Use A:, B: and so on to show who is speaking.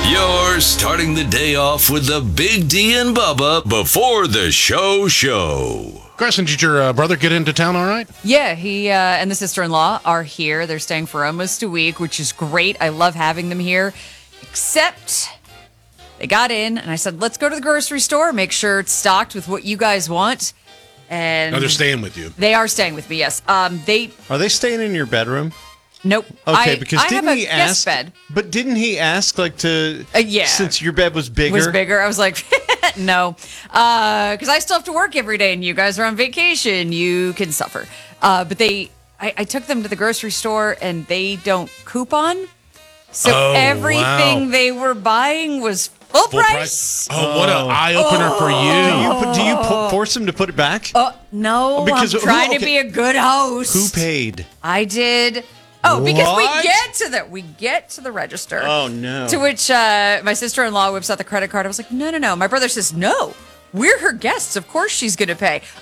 A: You're starting the day off with the Big D and Bubba before the show.
B: Carson, did your brother get into town all right?
C: Yeah, he and the sister-in-law are here. They're staying for almost a week, which is great. I love having them here. Except they got in, and I said, let's go to the grocery store, make sure it's stocked with what you guys want. And
B: No, they're staying with you.
C: They are staying with me, yes.
D: Are they staying in your bedroom?
C: Nope.
D: Okay, because
C: I
D: didn't
C: have a
D: he
C: guest
D: ask?
C: bed.
D: But didn't he ask yeah? Since your bed was bigger.
C: Was bigger. I was like, no, because I still have to work every day, and you guys are on vacation. You can suffer. But I took them to the grocery store, and they don't coupon, so everything they were buying was full price.
B: Oh, what an eye opener for you!
D: Do you force him to put it back?
C: No,
D: Because
C: I'm trying to be a good host.
D: Who paid?
C: I did. Oh, because
D: What?
C: we get to the register.
D: Oh, no.
C: To which my sister-in-law whips out the credit card. I was like, no. My brother says, no, we're her guests. Of course she's going to pay.